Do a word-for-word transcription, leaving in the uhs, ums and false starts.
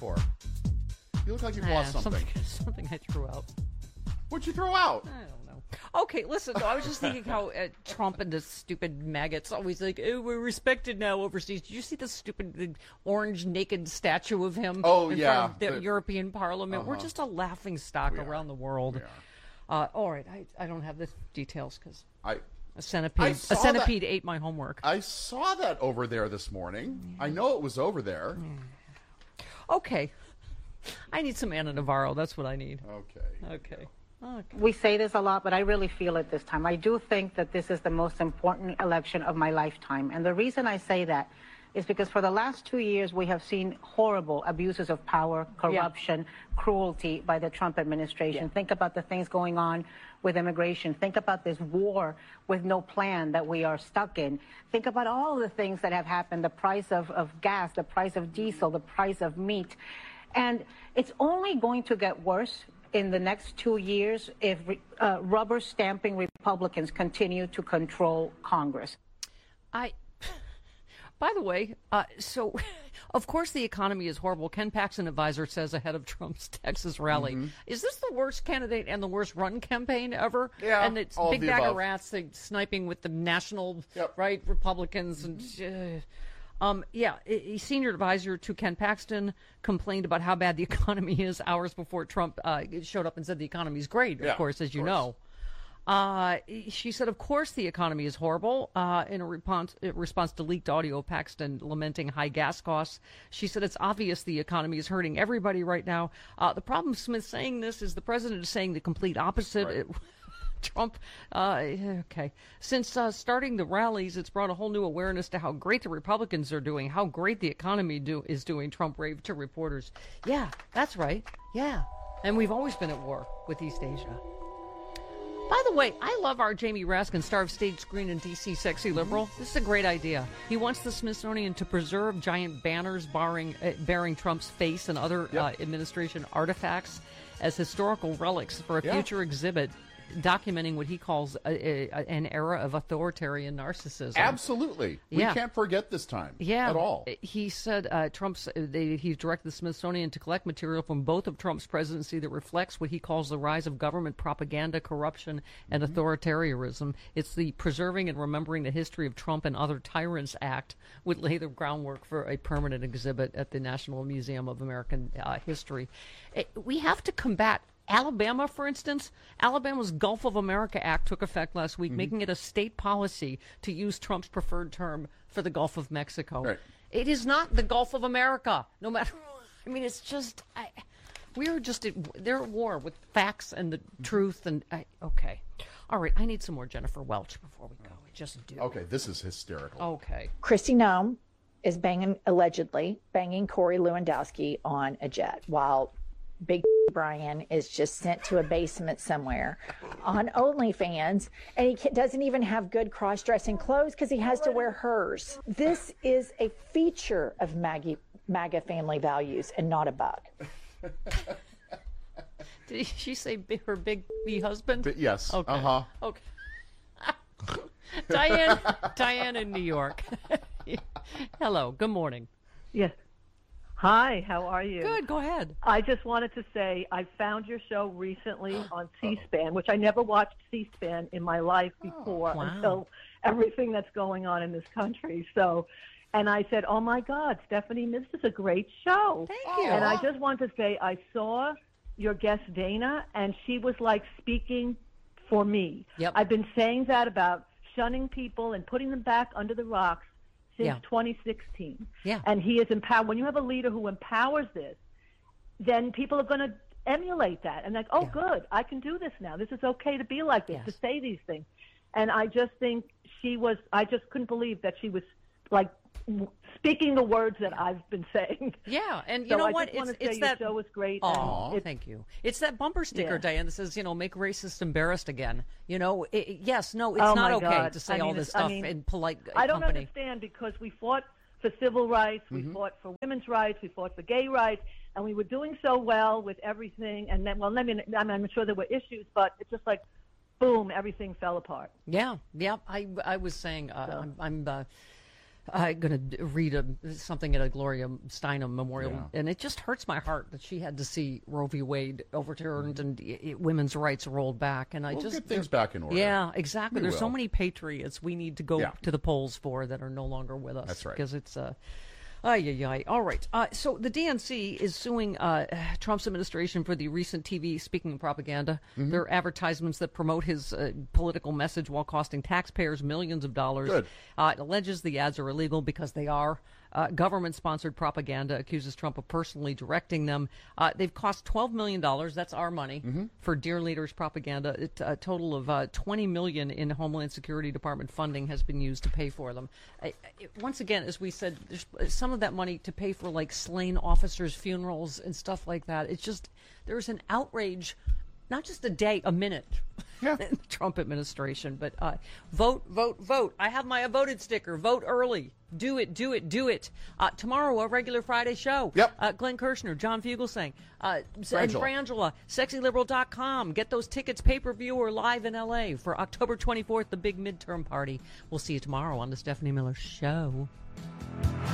for? You look like you've Ah, lost something. something. Something I threw out. What'd you throw out? I don't know. Okay, listen, though, I was just thinking how uh, Trump and the stupid maggots always like, oh, we're respected now overseas. Did you see the stupid the orange naked statue of him Oh, in yeah. front of the, The- European Parliament? Uh-huh. We're just a laughing stock We are. around the world. We are. Uh, all right, I, I don't have the details because I a I centipede, saw a that- centipede ate my homework. I saw that over there this morning. I know it was over there. Okay. I need some Anna Navarro. That's what I need. Okay. Okay. Okay. We say this a lot, but I really feel it this time. I do think that this is the most important election of my lifetime. And the reason I say that is because for the last two years, we have seen horrible abuses of power, corruption, cruelty by the Trump administration. Yeah. Think about the things going on with immigration. Think about this war with no plan that we are stuck in. Think about all the things that have happened, the price of, of gas, the price of diesel, the price of meat. And it's only going to get worse in the next two years if uh, rubber stamping Republicans continue to control Congress. I, by the way, uh, so of course the economy is horrible. Ken Paxton, advisor, says ahead of Trump's Texas rally. Mm-hmm. Is this the worst candidate and the worst run campaign ever? Yeah, and it's all of big the bag above. of rats, they sniping with the national Yep. right Republicans and. Uh, Um, yeah, a a senior advisor to Ken Paxton complained about how bad the economy is hours before Trump uh, showed up and said the economy is great, of Yeah, course, as of you course. know. Uh, she said, of course, the economy is horrible. Uh, in a response, in response to leaked audio, Paxton lamenting high gas costs. She said, it's obvious the economy is hurting everybody right now. Uh, the problem with Smith saying this is the president is saying the complete opposite. Right. It- Trump, uh, okay. Since uh, starting the rallies, it's brought a whole new awareness to how great the Republicans are doing, how great the economy do, is doing, Trump raved to reporters. Yeah, that's right. Yeah. And we've always been at war with East Asia. By the way, I love our Jamie Raskin, star of Stage Screen and D C Sexy Liberal. This is a great idea. He wants the Smithsonian to preserve giant banners barring, uh, bearing Trump's face and other Yep. uh, administration artifacts as historical relics for a Yeah. future exhibit documenting what he calls a, a, a- an era of authoritarian narcissism. Absolutely. We Yeah. can't forget this time Yeah, at all. He said uh, Trump's. Uh, they, he's directed the Smithsonian to collect material from both of Trump's presidency that reflects what he calls the rise of government propaganda, corruption, and Mm-hmm. authoritarianism. It's the Preserving and Remembering the History of Trump and Other Tyrants Act would lay the groundwork for a permanent exhibit at the National Museum of American uh, History. Uh, we have to combat. Alabama, for instance, Alabama's Gulf of America Act took effect last week, Mm-hmm. making it a state policy to use Trump's preferred term for the Gulf of Mexico. Right. It is not the Gulf of America, no matter. I mean, it's just I, we are just at, they're at war with facts and the truth. And I, okay, all right. I need some more Jennifer Welch before we go. I just do. Okay, this is hysterical. Okay. Kristi Noem is banging, allegedly banging Corey Lewandowski on a jet, while Big Brian is just sent to a basement somewhere on OnlyFans, and he ca- doesn't even have good cross-dressing clothes because he has to wear hers. This is a feature of Maggie, MAGA family values and not a bug. Did she say bi- her big B husband? But yes. Okay. Uh-huh. Okay. Diane, Diane in New York. Hello. Good morning. Yes. Hi, how are you? Good. Go ahead. I just wanted to say I found your show recently on C-SPAN, which I never watched C-SPAN in my life before wow. until everything that's going on in this country. So, and I said, oh my God, Stephanie, this is a great show. Thank you. And I just want to say I saw your guest Dana, and she was like speaking for me. Yep. I've been saying that about shunning people and putting them back under the rocks since Yeah. twenty sixteen. Yeah. And he is empowered. When you have a leader who empowers this, then people are going to emulate that and like, oh, Yeah. good, I can do this now. This is okay to be like this, Yes. to say these things. And I just think she was, I just couldn't believe that she was like w- speaking the words that I've been saying. Yeah, and you So know I what? just want It's, to say it's your that. show was great. Oh, and it's- thank you. It's that bumper sticker, Yeah. Diane, that says, you know, make racists embarrassed again. You know, it, yes, no, it's Oh, not my okay God. to say I all mean, this it's- I stuff mean, in polite uh, I don't company. understand because we fought for civil rights, we fought for women's rights, we fought for gay rights, and we were doing so well with everything. And then, well, let me, I mean, I'm sure there were issues, but it's just like, boom, everything fell apart. Yeah, yeah. I, I was saying, uh, I'm, I'm uh, I'm going to read a, something at a Gloria Steinem memorial, Yeah. and it just hurts my heart that she had to see Roe v. Wade overturned and i i women's rights rolled back. And I We'll just get things back in order. Yeah, exactly. We There's so will. many patriots we need to go Yeah. to the polls for that are no longer with us. That's right. Because it's uh, Ay, ay, ay. All right. Uh, so the D N C is suing uh, Trump's administration for the recent T V speaking propaganda. Mm-hmm. Their advertisements that promote his uh, political message while costing taxpayers millions of dollars. Good. Uh, it alleges the ads are illegal because they are. Uh, government-sponsored propaganda accuses Trump of personally directing them. Uh, they've cost twelve million dollars. That's our money Mm-hmm. for Dear Leaders propaganda. It, a total of uh, twenty million dollars in Homeland Security Department funding has been used to pay for them. I, I, once again, as we said, there's some of that money to pay for like slain officers' funerals and stuff like that. It's just there's an outrage. Not just a day, a minute. Yeah. In the Trump administration, but uh, vote, vote, vote. I have my voted sticker. Vote early. Do it, do it, do it. Uh, tomorrow, a regular Friday show. Yep. Uh, Glenn Kirshner, John Fugelsang, uh, and Frangela. Frangela, sexy liberal dot com. Get those tickets pay-per-view or live in L A for October twenty-fourth, the big midterm party. We'll see you tomorrow on the Stephanie Miller Show.